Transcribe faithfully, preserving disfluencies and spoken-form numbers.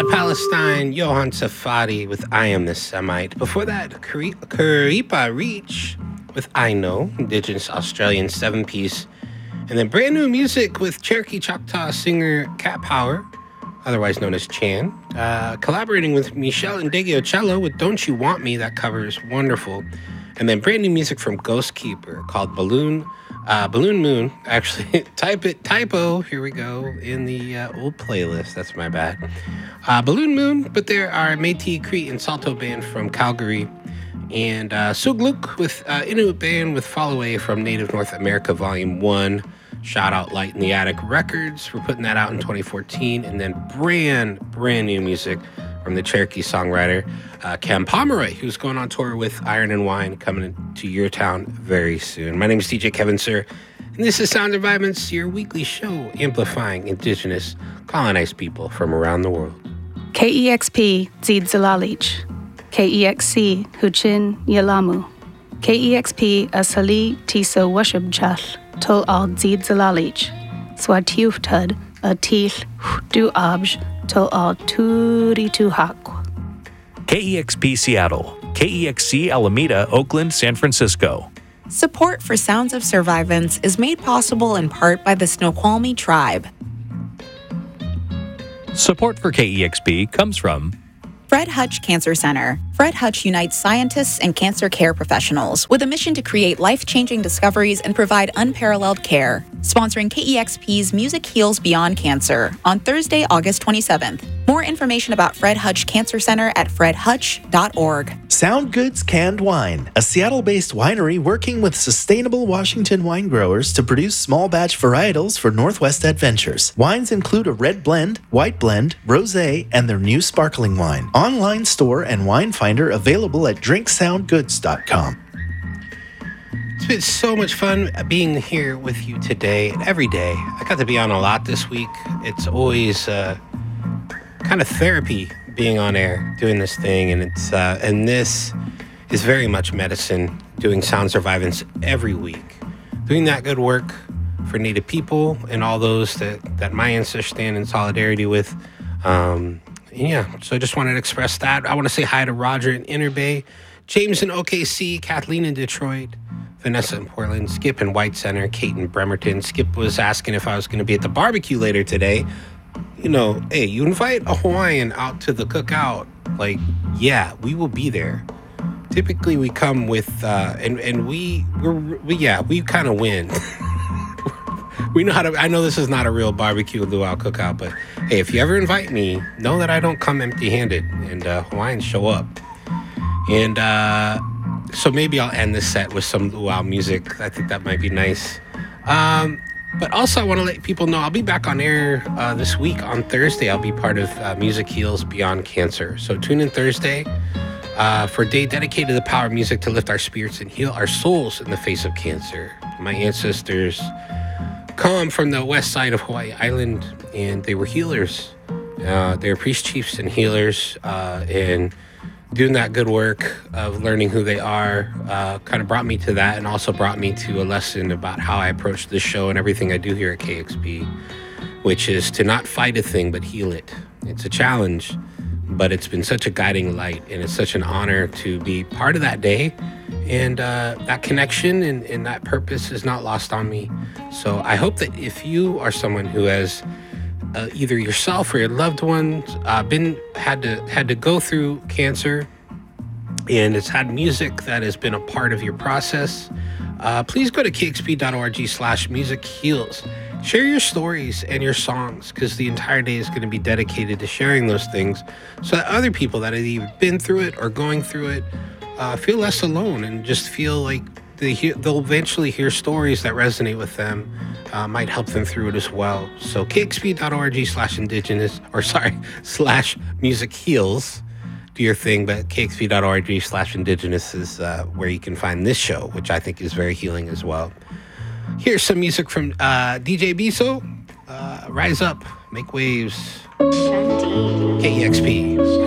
Palestine, Johann Safadi with I Am the Semite. Before that, Kari- Karipa Reach with I Know, Indigenous Australian seven-piece. And then brand new music with Cherokee Choctaw singer Cat Power, otherwise known as Chan, uh, collaborating with Michelle Ndegeocello with Don't You Want Me. That cover is wonderful. And then brand new music from Ghost Keeper called Balloon uh, Balloon Moon. Actually, type it, typo, here we go, in the uh, old playlist. That's my bad. Uh, Balloon Moon, but there are Métis, Cree, and Salto band from Calgary. And uh, Sugluk with uh, Inuit band with Fall Away from Native North America Volume one. Shout out Light in the Attic Records for putting that out in twenty fourteen. And then brand, brand new music from the Cherokee songwriter uh, Cam Pomeroy, who's going on tour with Iron and Wine, coming to your town very soon. My name is D J Kevin Sir, and this is Sounds of Vibance, your weekly show amplifying Indigenous colonized people from around the world. K E X P Zid Zalalich, K E X C Huchin Yalamu, K E X P Asali Tiso Washubchal, Tol Al Zid Zalalich, Swatiuftud Atil Du Abj, Tol Al Turi Tuhak. K E X P Seattle, K E X C Alameda, Oakland, San Francisco. Support for Sounds of Survivance is made possible in part by the Snoqualmie Tribe. Support for K E X P comes from Fred Hutch Cancer Center. Fred Hutch unites scientists and cancer care professionals with a mission to create life-changing discoveries and provide unparalleled care. Sponsoring K E X P's Music Heals Beyond Cancer on Thursday, August twenty-seventh. More information about Fred Hutch Cancer Center at fred hutch dot org. Sound Goods Canned Wine, a Seattle-based winery working with sustainable Washington wine growers to produce small batch varietals for Northwest Adventures. Wines include a red blend, white blend, rosé, and their new sparkling wine. Online store and wine finder available at drink sound goods dot com. It's been so much fun being here with you today and every day. I got to be on a lot this week. It's always uh, kind of therapy being on air, doing this thing, and it's uh, and this is very much medicine. Doing Sound Survivance every week, doing that good work for Native people and all those that that my ancestors stand in solidarity with. Um, yeah, so I just wanted to express that. I want to say hi to Roger in Inner Bay, James in O K C, Kathleen in Detroit, Vanessa in Portland, Skip in White Center, Kate in Bremerton. Skip was asking if I was going to be at the barbecue later today. You know, hey, you invite a Hawaiian out to the cookout, like, yeah, we will be there. Typically, we come with, uh, and and we, we're, we, yeah, we kind of win. We know how to, I know this is not a real barbecue luau cookout, but hey, if you ever invite me, know that I don't come empty-handed, and uh, Hawaiians show up. And uh, so maybe I'll end this set with some luau music. I think that might be nice. Um, but also I want to let people know I'll be back on air uh, this week on Thursday. I'll be part of uh, Music Heals Beyond Cancer. So tune in Thursday uh, for a day dedicated to the power of music to lift our spirits and heal our souls in the face of cancer. My ancestors come from the west side of Hawaii Island, and they were healers. Uh, they were priest chiefs and healers, uh, and doing that good work of learning who they are uh, kind of brought me to that, and also brought me to a lesson about how I approach this show and everything I do here at K X P, which is to not fight a thing but heal it. It's a challenge, but it's been such a guiding light, and it's such an honor to be part of that day. And uh, that connection and, and that purpose is not lost on me. So I hope that if you are someone who has uh, either yourself or your loved ones uh, been had to had to go through cancer, and it's had music that has been a part of your process, uh, please go to k x p dot org slash music heals. Share your stories and your songs, because the entire day is going to be dedicated to sharing those things so that other people that have either been through it or going through it Uh, feel less alone, and just feel like they hear, they'll eventually hear stories that resonate with them, uh, might help them through it as well. So k x p dot org slash indigenous, or sorry, slash music heals, do your thing, but k x p dot org slash indigenous is uh, where you can find this show, which I think is very healing as well. Here's some music from uh, D J Biso, uh, Rise Up, Make Waves, K E X P.